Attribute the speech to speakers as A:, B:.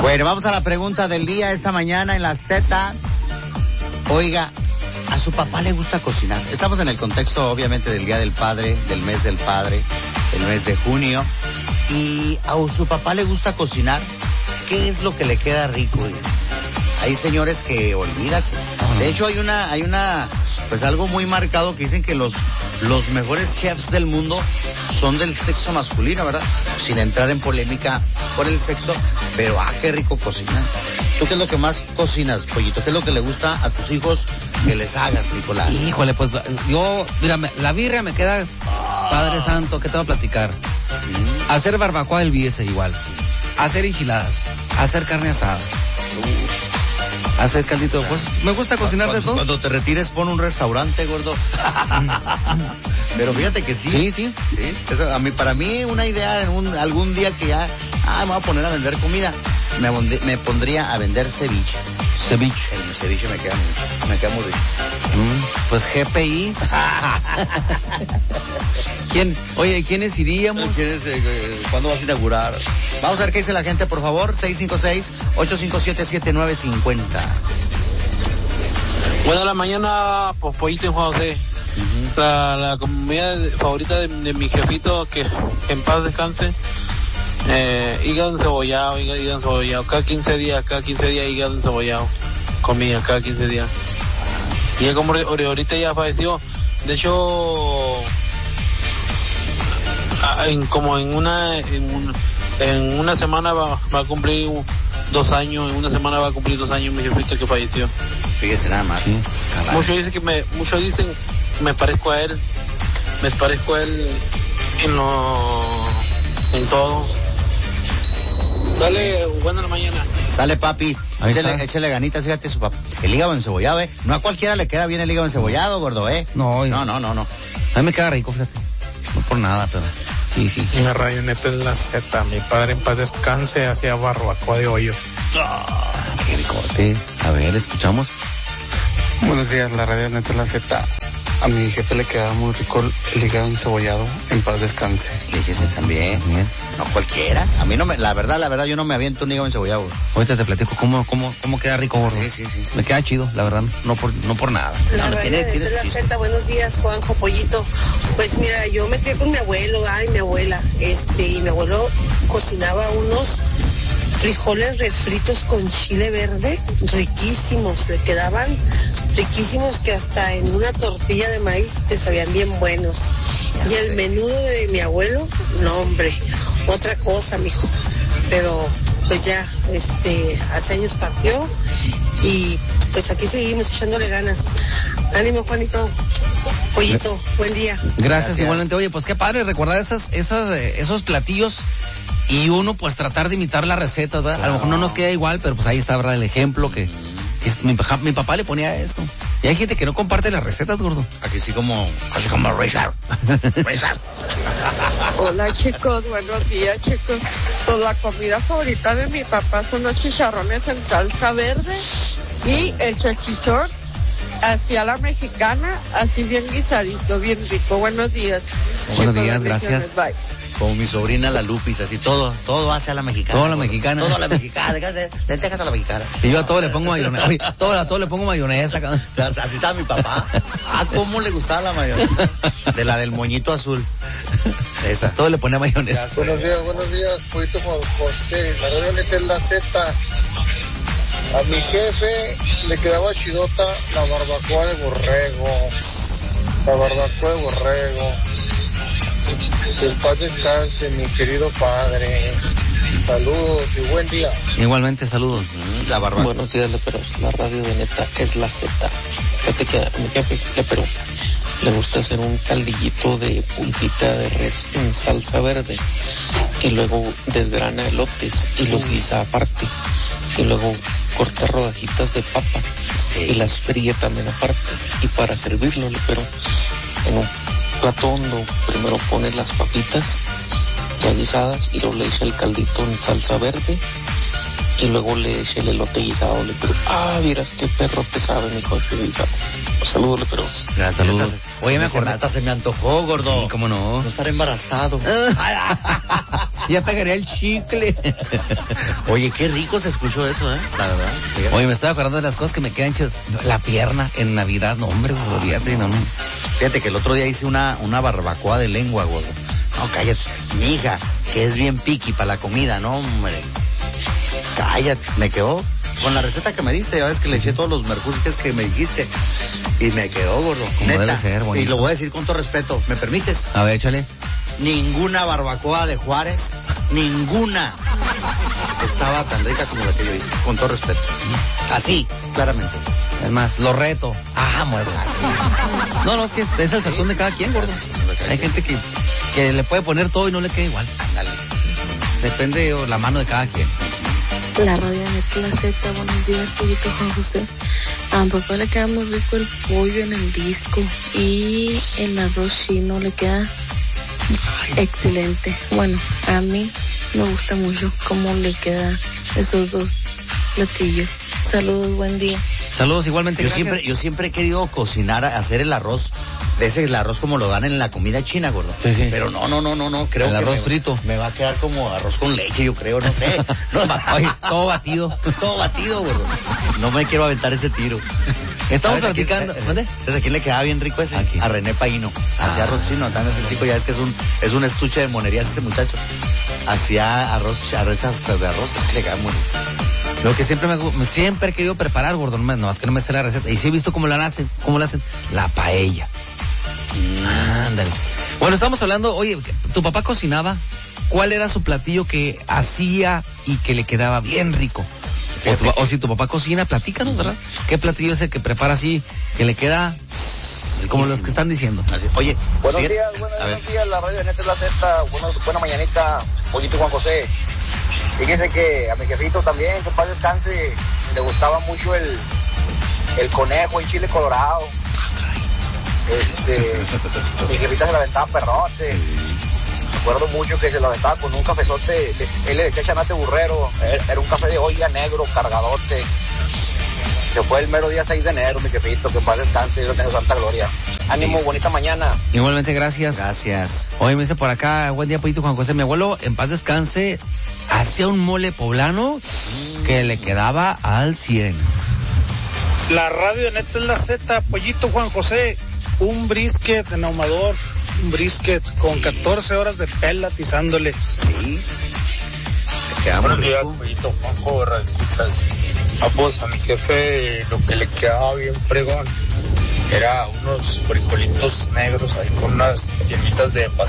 A: Bueno, vamos a la pregunta del día esta mañana en la Z. Oiga, ¿a su papá le gusta cocinar? Estamos en el contexto, obviamente, del Día del Padre, del mes del Padre, el mes de junio. ¿Y a su papá le gusta cocinar? ¿Qué es lo que le queda rico? Hay señores que olvídate. De hecho, hay una, pues algo muy marcado que dicen que los mejores chefs del mundo son del sexo masculino, ¿verdad? Sin entrar en polémica por el sexo, pero qué rico cocinan. ¿Tú qué es lo que más cocinas, Pollito? ¿Qué es lo que le gusta a tus hijos que les hagas, Nicolás?
B: Híjole, pues yo, mira, la birria me queda, Padre Santo, ¿qué te voy a platicar? Hacer barbacoa del Viese igual, hacer enchiladas, hacer carne asada, hacer caldito, pues me gusta cocinar de todo.
A: Cuando te retires pon un restaurante, gordo. Pero fíjate que sí.
B: Sí.
A: Eso, para mí una idea en algún día que ya me voy a poner a vender comida, me pondría a vender ceviche. El ceviche me queda muy rico.
B: Pues GPI. ¿Quiénes iríamos?
A: ¿Cuándo vas a inaugurar? Vamos a ver qué dice la gente, por favor. 656-857-7950.
C: Bueno, la mañana, pues Pollito y Juan José. La comida favorita de mi jefito, que en paz descanse, hígado encebollado. Cada 15 días hígado encebollado. Comida cada 15 días. Y ya como ahorita ya falleció. De hecho, en una semana va a cumplir 2 años. En una semana va a cumplir 2 años mi jefito que falleció.
A: Fíjese nada más. Sí,
C: muchos dicen me parezco a él en todo. Sale bueno en la mañana.
A: Sale, papi. Échale ganitas, fíjate su papá. El hígado encebollado, No a cualquiera le queda bien el hígado encebollado, gordo,
B: No.
A: No.
B: A mí me queda rico, fíjate. No por nada, pero sí.
D: Una rayoneta es la Z. Mi padre en paz descanse hacía barbacoa de hoyo.
B: Qué ricote. A ver, escuchamos.
E: Buenos días, la rayoneta es la Z. A mi jefe le quedaba muy rico el hígado encebollado, en paz descanse.
A: Fíjese también. No cualquiera. A mí no la verdad, yo no me aviento un hígado encebollado.
B: Ahorita te platico cómo queda rico, gordo.
A: Sí.
B: Me queda chido, la verdad, no por nada.
F: La rayoneta es la Z. Buenos días, Juanjo, Pollito. Pues mira, yo me quedé con mi abuelo, mi abuela, y mi abuelo cocinaba unos frijoles refritos con chile verde, riquísimos, le quedaban riquísimos que hasta en una tortilla de maíz te sabían bien buenos. Y el menudo de mi abuelo, no hombre, otra cosa, mijo. Pero pues ya, hace años partió y pues aquí seguimos echándole ganas. Ánimo, Juanito. Pollito, buen día.
B: Gracias. Igualmente. Oye, pues qué padre recordar esos platillos. Y uno, pues, tratar de imitar la receta, ¿verdad? Claro. A lo mejor no nos queda igual, pero pues ahí está, ¿verdad? El ejemplo que mi papá le ponía esto. Y hay gente que no comparte las recetas, gordo.
A: Así como Richard.
G: Hola, chicos, buenos días, chicos. Pues la comida favorita de mi papá son los chicharrones en salsa verde y el salchichón así a la mexicana, así bien guisadito, bien rico. Buenos días.
B: Buenos días, gracias.
G: Bye.
A: Como mi sobrina la Lupis, así todo hace a la mexicana.
B: Todo a la mexicana.
A: Todo a la mexicana, lentejas a la mexicana.
B: Y yo a todo le pongo mayonesa. Oye, todo le pongo mayonesa.
A: Así está mi papá. ¿Cómo le gustaba la mayonesa? De la del moñito azul. Esa.
B: Todo le pone mayonesa.
H: Buenos días, Pollito José. La rayoneta es la Z. A mi jefe le quedaba chidota la barbacoa de borrego. Que en paz descanse, mi querido padre. Saludos y buen día.
B: Igualmente, saludos.
A: La barbacoa.
E: Buenos días, leperos. La radio de neta es la Z. Fíjate que a mi jefe, lepero, le gusta hacer un caldillito de puntita de res en salsa verde. Y luego desgrana elotes y los guisa aparte. Y luego corta rodajitas de papa y las fríe también aparte. Y para servirlo, lepero, en un plato hondo, primero pone las papitas ya guisadas y luego le echa el caldito en salsa verde y luego le echa el elote guisado. Pero vieras qué perro te sabe, mijo, ese guisado. Saludos, leperos.
A: Gracias, saludos. Oye, me acordé, hasta se me antojó, gordo.
B: Sí, cómo no.
A: No estar embarazado.
B: Ya pegaría el chicle.
A: Oye, qué rico se escuchó eso, la verdad. Fíjate.
B: Oye, me estaba acordando de las cosas que me quedan hechas. La pierna en Navidad, no, hombre, olvídate, no.
A: Fíjate que el otro día hice una barbacoa de lengua, gordo. No, cállate. Mi hija, que es bien piqui para la comida, no, hombre. Cállate. Me quedó con la receta que me diste, ya ves que le eché todos los mercurios que me dijiste. Y me quedó, gordo.
B: Como
A: neta.
B: debe ser,
A: y lo voy a decir con todo respeto. ¿Me permites?
B: A ver, échale.
A: Ninguna barbacoa de Juárez, ninguna estaba tan rica como la que yo hice, con todo respeto. Así, claramente.
B: Es más, lo reto. Muerto.
A: Así.
B: No, es que es el sazón de cada quien, gordo. Hay gente que le puede poner todo y no le queda igual.
A: Ándale.
B: Depende de la mano de cada quien.
I: La radioneta La Z, buenos días, pollito Juan José. A mi papá le queda muy rico el pollo en el disco y el arroz chino le queda excelente. Bueno, a mí me gusta mucho cómo le quedan esos dos platillos. Saludos, buen día.
B: Saludos igualmente.
A: Yo siempre he querido cocinar, hacer el arroz, el arroz como lo dan en la comida china, gordo.
B: Sí.
A: Pero no, creo
B: el
A: que
B: arroz frito.
A: Me va a quedar como arroz con leche, yo creo, no sé. No,
B: oye, todo batido.
A: Todo batido, gordo. No me quiero aventar ese tiro.
B: Estamos platicando.
A: ¿Dónde? ¿Sabes a quién le quedaba bien rico ese?
B: Aquí.
A: A René Paino. Hacía arroz chino, tan ese chico, ya es que es un estuche de monerías ese muchacho. Hacía arroz de arroz, le quedaba muy rico.
B: Lo que siempre he querido preparar, gordo, no, es que no me sé la receta. Y sí he visto cómo la hacen, la paella. Ándale. Bueno, estamos hablando, oye, tu papá cocinaba, ¿cuál era su platillo que hacía y que le quedaba bien rico? O si tu papá cocina, platícanos, ¿verdad? ¿Qué platillo es el que prepara así, que le queda como los que están diciendo?
A: Así. Oye,
H: buenos días, la radio de La Z, buena mañanita, pollito Juan José. Fíjese que a mi jefito también, que en paz descanse, le gustaba mucho el conejo, el chile colorado. Mi jefita se la aventaba perrote. Me acuerdo mucho que se la aventaba con un cafezote, él le decía chanate burrero, era un café de olla negro, cargadote. Se fue el mero día 6 de enero, mi jefito, que en paz descanse, yo tengo santa gloria. Ánimo, bonita mañana.
B: Igualmente, gracias.
A: Gracias.
B: Oye, me dice por acá, buen día, pollito Juan José, mi abuelo, en paz descanse, hacía un mole poblano que le quedaba al 100.
D: La radioneta es La Z, pollito Juan José, un brisket en ahumador, un brisket con 14 horas de pela atizándole.
A: Sí.
D: Buenos días, pollito Juanjo, escuchas. Pues a mi jefe lo que le quedaba bien fregón era unos frijolitos negros ahí con unas yemitas de